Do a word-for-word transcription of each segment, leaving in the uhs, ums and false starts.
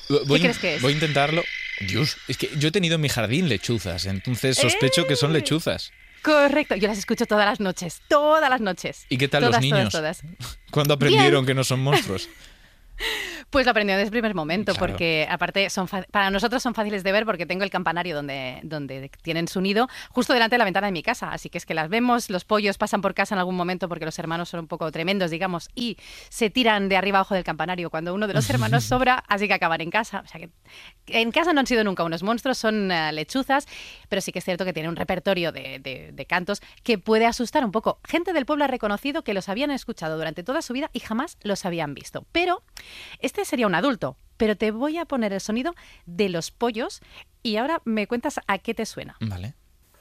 Voy, ¿Qué crees que es? Voy a intentarlo. Dios, es que yo he tenido en mi jardín lechuzas, entonces sospecho ¡Eh! que son lechuzas. Correcto, yo las escucho todas las noches, todas las noches. ¿Y qué tal todas, los niños? Todas, todas. ¿Cuándo aprendieron Bien. que no son monstruos? Pues lo aprendí desde el primer momento, Claro. porque aparte son para nosotros son fáciles de ver porque tengo el campanario donde, donde tienen su nido justo delante de la ventana de mi casa, así que es que las vemos, los pollos pasan por casa en algún momento porque los hermanos son un poco tremendos, digamos, y se tiran de arriba abajo del campanario cuando uno de los hermanos sobra, así que acaban en casa. O sea que en casa no han sido nunca unos monstruos, son uh, lechuzas, pero sí que es cierto que tienen un repertorio de, de, de cantos que puede asustar un poco. Gente del pueblo ha reconocido que los habían escuchado durante toda su vida y jamás los habían visto, pero este sería un adulto, pero te voy a poner el sonido de los pollos y ahora me cuentas a qué te suena. Vale.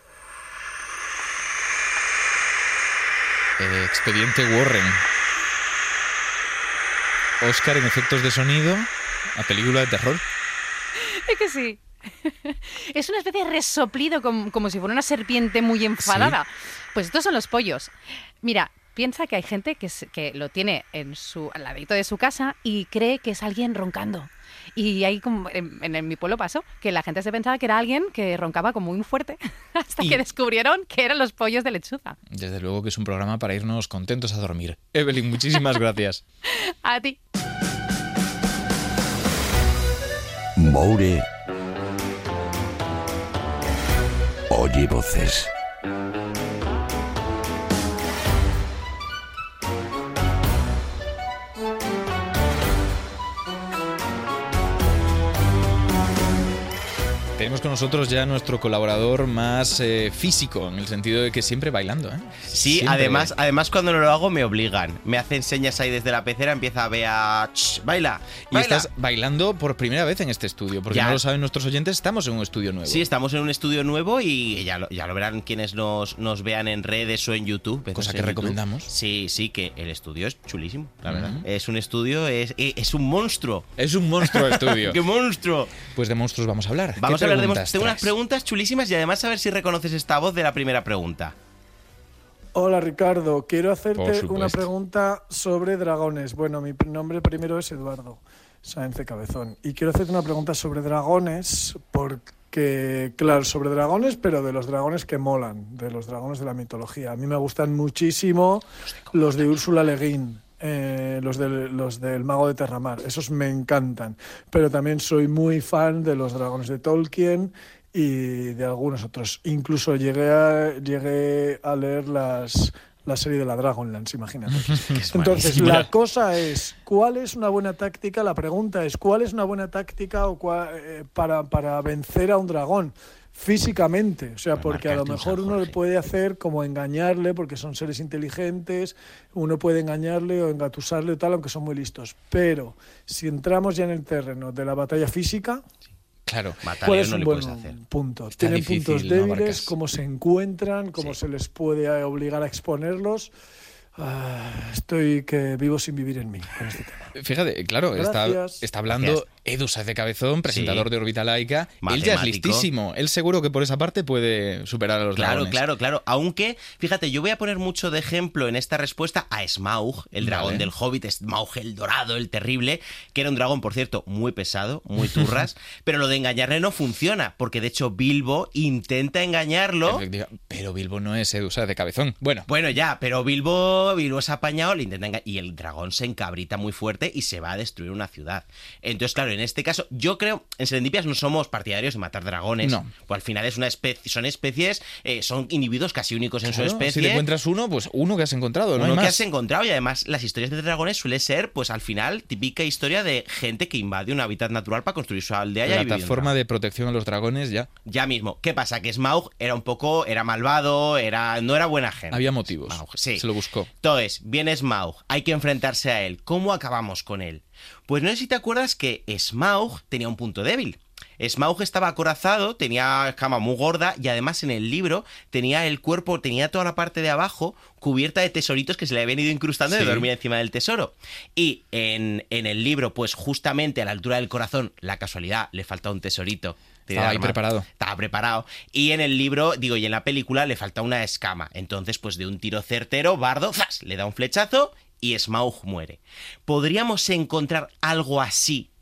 Eh, Expediente Warren. Oscar en efectos de sonido, a película de terror. Es que sí. Es una especie de resoplido como, como si fuera una serpiente muy enfadada. ¿Sí? Pues estos son los pollos. Mira, piensa que hay gente que, que lo tiene en su, al ladito de su casa y cree que es alguien roncando. Y ahí, como en, en mi pueblo pasó, que la gente se pensaba que era alguien que roncaba como muy fuerte, hasta y... que descubrieron que eran los pollos de lechuza. Desde luego que es un programa para irnos contentos a dormir. Evelyn, muchísimas gracias. A ti. Moure oye voces. Tenemos con nosotros ya nuestro colaborador más eh, físico, en el sentido de que siempre bailando, ¿eh? Sí, siempre. además, además cuando no lo hago me obligan. Me hacen señas ahí desde la pecera, empieza a ver a... Ch, baila, Y baila. estás bailando por primera vez en este estudio, porque Ya. no lo saben nuestros oyentes, estamos en un estudio nuevo. Sí, estamos en un estudio nuevo y ya lo, ya lo verán quienes nos, nos vean en redes o en YouTube. Cosa que en YouTube. recomendamos. Sí, sí, que el estudio es chulísimo, la Uh-huh. verdad. Es un estudio, es, es un monstruo. Es un monstruo de estudio. ¡Qué monstruo! Pues de monstruos vamos a hablar. Vamos ¿Qué a hablar de preguntas monstruos. Tengo unas traes? preguntas chulísimas y además a ver si reconoces esta voz de la primera pregunta. Hola Ricardo, quiero Por hacerte supuesto. una pregunta sobre dragones. Bueno, mi nombre primero es Eduardo Sáenz de Cabezón y quiero hacerte una pregunta sobre dragones porque, claro, sobre dragones, pero de los dragones que molan, de los dragones de la mitología. A mí me gustan muchísimo los de Úrsula Le Guin. Eh, los, del, los del Mago de Terramar, esos me encantan, pero también soy muy fan de los dragones de Tolkien y de algunos otros. Incluso llegué a, llegué a leer las, la serie de la Dragonlance, imagínate. Entonces, la cosa es, ¿cuál es una buena táctica? La pregunta es, ¿cuál es una buena táctica o cuál, eh, para, para vencer a un dragón? Físicamente, o sea, Para porque a lo marcarte un mejor San uno le Jorge. puede hacer como engañarle, porque son seres inteligentes, uno puede engañarle o engatusarle o tal, aunque son muy listos. Pero si entramos ya en el terreno de la batalla física, Claro. ¿cuál Matarle es no un le buen puedes hacer. punto? Está Tienen difícil, puntos no débiles, abarcas. cómo se encuentran, cómo Sí. se les puede obligar a exponerlos. Ah, estoy que vivo sin vivir en mí con este tema. Fíjate, claro, está, Gracias. está hablando Gracias. Edu Sáenz de Cabezón, presentador Sí. de Órbita Laica. Él ya es Matemático. listísimo. Él seguro que por esa parte puede superar a los Claro, dragones. claro, claro. Aunque, fíjate, yo voy a poner mucho de ejemplo en esta respuesta a Smaug, el dragón Vale. del Hobbit, Smaug el dorado, el terrible, que era un dragón, por cierto, muy pesado, muy turras, pero lo de engañarle no funciona, porque de hecho Bilbo intenta engañarlo. Efectiva- Pero Bilbo no es Edu Sáenz de Cabezón. Bueno, Bueno, ya, pero Bilbo, Bilbo se ha apañado, le intenta enga- y el dragón se encabrita muy fuerte y se va a destruir una ciudad. Entonces, claro, en este caso, yo creo, en Serendipias no somos partidarios de matar dragones. No. Pues al final es una especie, son especies, eh, son individuos casi únicos en claro, su especie. si te encuentras uno, pues uno que has encontrado, no Uno hay que más. has encontrado, y además las historias de dragones suele ser, pues al final, típica historia de gente que invade un hábitat natural para construir su aldea y ahí vivir un Plataforma dragón. de protección a los dragones, ya. Ya mismo. ¿Qué pasa? Que Smaug era un poco, era malvado, era no era buena gente. Había motivos. Smaug, sí. Se lo buscó. Entonces, viene Smaug, hay que enfrentarse a él. ¿Cómo acabamos con él? Pues no sé si te acuerdas que Smaug tenía un punto débil. Smaug estaba acorazado, tenía cama muy gorda y además en el libro tenía el cuerpo, tenía toda la parte de abajo cubierta de tesoritos que se le habían ido incrustando Sí. de dormir encima del tesoro. Y en, en el libro, pues justamente a la altura del corazón, la casualidad, le falta un tesorito. Estaba ahí Arma. preparado. Estaba preparado. Y en el libro, digo, y en la película le falta una escama. Entonces, pues de un tiro certero, Bardo, ¡zas!, le da un flechazo y Smaug muere. ¿Podríamos encontrar algo así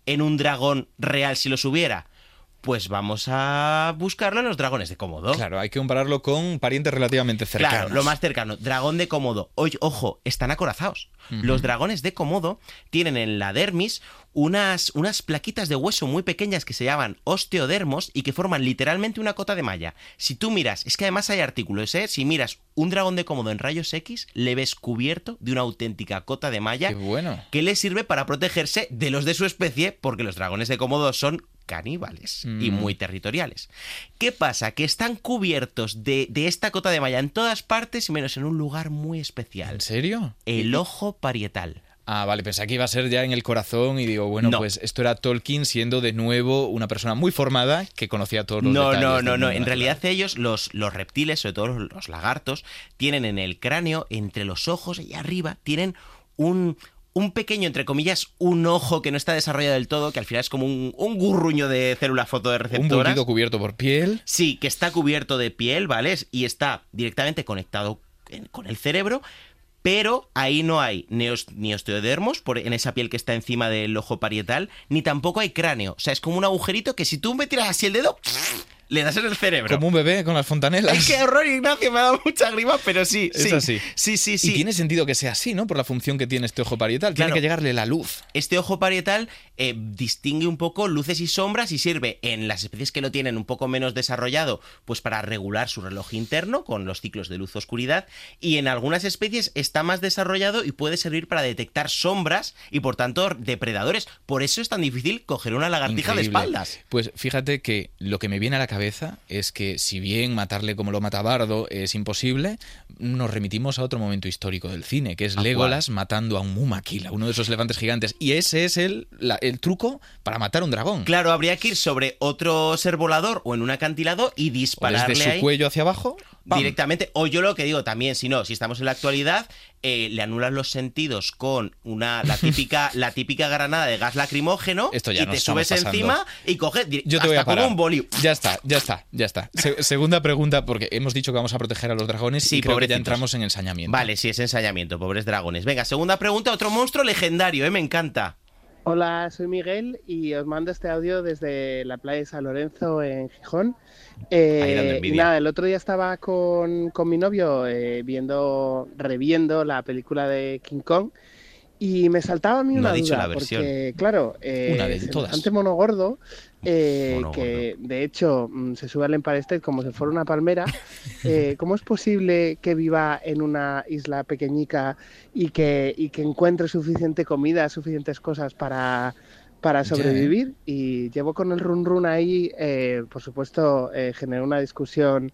en un dragón real si los hubiera? Pues vamos a buscarlo en los dragones de Komodo. Claro, hay que compararlo con parientes relativamente cercanos. Claro, lo más cercano. Dragón de Komodo. Oye, ojo, están acorazados. Uh-huh. Los dragones de Komodo tienen en la dermis unas, unas plaquitas de hueso muy pequeñas que se llaman osteodermos y que forman literalmente una cota de malla. Si tú miras, es que además hay artículos, ¿eh? Si miras un dragón de Komodo en rayos X, le ves cubierto de una auténtica cota de malla. Qué bueno. Que le sirve para protegerse de los de su especie, porque los dragones de Komodo son caníbales mm. y muy territoriales. ¿Qué pasa? Que están cubiertos de, de esta cota de malla en todas partes, menos en un lugar muy especial. ¿En serio? El ojo parietal. Ah, vale, pensé que iba a ser ya en el corazón y digo, bueno, no. pues esto era Tolkien siendo de nuevo una persona muy formada que conocía todos los no, detalles. No, no, no, no. En realidad ellos, los, los reptiles, sobre todo los, los lagartos, tienen en el cráneo, entre los ojos y arriba, tienen un... un pequeño, entre comillas, un ojo que no está desarrollado del todo, que al final es como un, un gurruño de célula fotorreceptoras. Un bullido cubierto por piel. Sí, que está cubierto de piel, ¿vale? Y está directamente conectado con el cerebro, pero ahí no hay ni osteodermos por, en esa piel que está encima del ojo parietal, ni tampoco hay cráneo. O sea, es como un agujerito que si tú me tiras así el dedo, le das en el cerebro. Como un bebé con las fontanelas. ¡Ay, qué horror, Ignacio! Me ha dado mucha grima, pero sí. Es sí. así. Sí, sí, sí. Y tiene sentido que sea así, ¿no? Por la función que tiene este ojo parietal. Tiene Claro. que llegarle la luz. Este ojo parietal eh, distingue un poco luces y sombras y sirve en las especies que lo tienen un poco menos desarrollado, pues para regular su reloj interno con los ciclos de luz-oscuridad, y en algunas especies está más desarrollado y puede servir para detectar sombras y por tanto depredadores. Por eso es tan difícil coger una lagartija Increíble. de espaldas. Pues fíjate que lo que me viene a la cabeza es que si bien matarle como lo mata Bardo es imposible, nos remitimos a otro momento histórico del cine, que es ¿A Legolas cuál? matando a un Mumakila, uno de esos elefantes gigantes. Y ese es el, la, el truco para matar a un dragón. Claro, habría que ir sobre otro ser volador o en un acantilado y O dispararle desde su ahí cuello hacia abajo, ¡pam! directamente. O yo lo que digo también, si no, si estamos en la actualidad, eh, le anulas los sentidos con una la típica la típica granada de gas lacrimógeno. Esto ya y nos te estamos subes pasando. encima y coges di- Yo te hasta voy a parar. como un boli. Ya está, ya está, ya está. Se- segunda pregunta, porque hemos dicho que vamos a proteger a los dragones Sí, y creo que ya pobrecitos. entramos en ensañamiento. Vale, sí, es ensañamiento, pobres dragones. Venga, segunda pregunta, otro monstruo legendario, ¿eh? Me encanta. Hola, soy Miguel y os mando este audio desde la playa de San Lorenzo en Gijón. Eh, Ahí dando y envidia. nada, el otro día estaba con, con mi novio eh, viendo, reviendo la película de King Kong y me saltaba a mí No una ha dicho duda, la versión. porque claro, eh, Una de todas. semejante mono gordo, eh, Mono que de hecho mm, se sube al Empire State como si fuera una palmera. eh, ¿Cómo es posible que viva en una isla pequeñica y que, y que encuentre suficiente comida, suficientes cosas para, para Ya, ¿eh? sobrevivir? Y llevo con el run run ahí, eh, por supuesto, eh, generé una discusión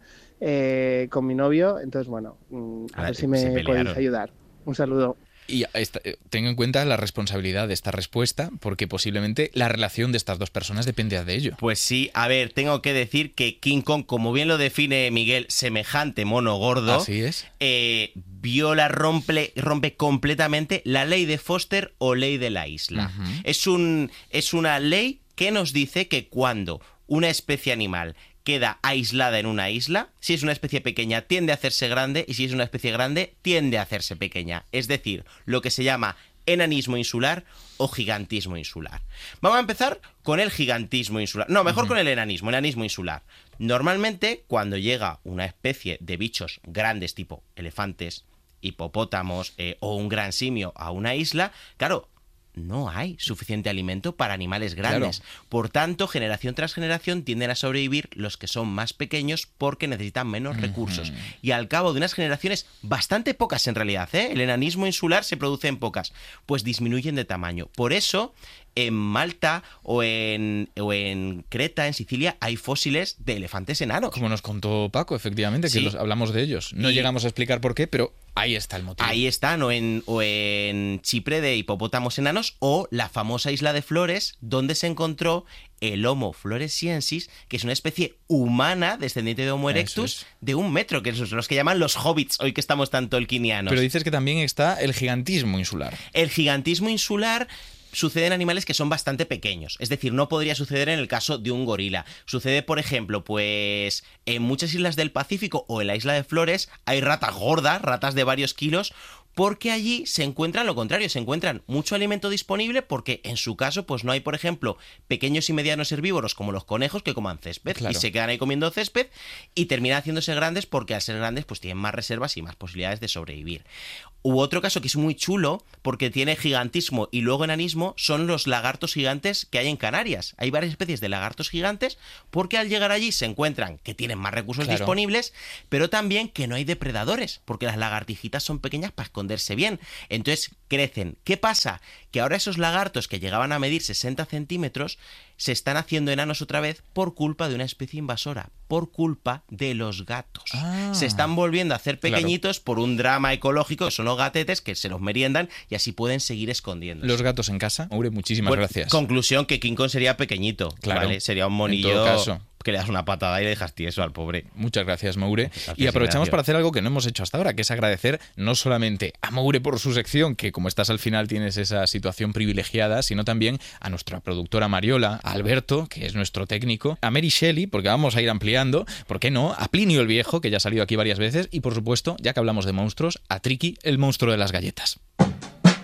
eh, con mi novio, entonces bueno, mm, a Ah, ver si se me pelearon. podéis ayudar. Un saludo. Y esta, eh, tengo en cuenta la responsabilidad de esta respuesta, porque posiblemente la relación de estas dos personas depende de ello. Pues sí, a ver, tengo que decir que King Kong, como bien lo define Miguel, semejante mono gordo, Así es. eh, viola, rompe, rompe completamente la ley de Foster o ley de la isla. Ujú. Es un, es una ley que nos dice que cuando una especie animal queda aislada en una isla, si es una especie pequeña tiende a hacerse grande y si es una especie grande tiende a hacerse pequeña. Es decir, lo que se llama enanismo insular o gigantismo insular. Vamos a empezar con el gigantismo insular. No, mejor uh-huh. con el enanismo, enanismo insular. Normalmente, cuando llega una especie de bichos grandes tipo elefantes, hipopótamos eh, o un gran simio a una isla, claro, no hay suficiente alimento para animales grandes. Claro. Por tanto, generación tras generación tienden a sobrevivir los que son más pequeños porque necesitan menos uh-huh. recursos. Y al cabo de unas generaciones, bastante pocas en realidad, ¿eh? El enanismo insular se produce en pocas, pues disminuyen de tamaño. Por eso, en Malta o en, o en Creta, en Sicilia, hay fósiles de elefantes enanos. Como nos contó Paco, efectivamente, que sí. los, hablamos de ellos. No y... llegamos a explicar por qué, pero ahí está el motivo. Ahí están, o en, o en Chipre de hipopótamos enanos, o la famosa isla de Flores, donde se encontró el Homo floresiensis, que es una especie humana, descendiente de Homo erectus, es. de un metro, que son los que llaman los hobbits, hoy que estamos tan tolkienianos. Pero dices que también está el gigantismo insular. El gigantismo insular sucede en animales que son bastante pequeños. Es decir, no podría suceder en el caso de un gorila. Sucede, por ejemplo, pues en muchas islas del Pacífico o en la isla de Flores hay ratas gordas, ratas de varios kilos, porque allí se encuentran lo contrario, se encuentran mucho alimento disponible porque en su caso pues no hay, por ejemplo, pequeños y medianos herbívoros como los conejos que coman césped, Claro. y se quedan ahí comiendo césped y terminan haciéndose grandes porque al ser grandes pues tienen más reservas y más posibilidades de sobrevivir. U otro caso que es muy chulo, porque tiene gigantismo y luego enanismo, son los lagartos gigantes que hay en Canarias. Hay varias especies de lagartos gigantes porque al llegar allí se encuentran que tienen más recursos Claro. disponibles, pero también que no hay depredadores, porque las lagartijitas son pequeñas para esconderse bien. Entonces crecen. ¿Qué pasa? Que ahora esos lagartos que llegaban a medir sesenta centímetros se están haciendo enanos otra vez por culpa de una especie invasora, por culpa de los gatos. Ah. Se están volviendo a hacer Claro. pequeñitos por un drama ecológico, que son los gatetes que se los meriendan y así pueden seguir escondiéndose. Los gatos en casa. Maure, muchísimas Bueno, gracias. Conclusión, que King Kong sería pequeñito, Claro. ¿vale? Sería un En monillo todo caso. que le das una patada y le dejas tieso al pobre. Muchas gracias, Maure. Gracias, Y aprovechamos Ignacio. para hacer algo que no hemos hecho hasta ahora, que es agradecer no solamente a Maure por su sección, que como estás al final tienes esa situación privilegiada, sino también a nuestra productora Mariola, a Alberto, que es nuestro técnico, a Mary Shelley, porque vamos a ir ampliando, ¿por qué no? A Plinio el Viejo, que ya ha salido aquí varias veces, y por supuesto, ya que hablamos de monstruos, a Tricky, el monstruo de las galletas.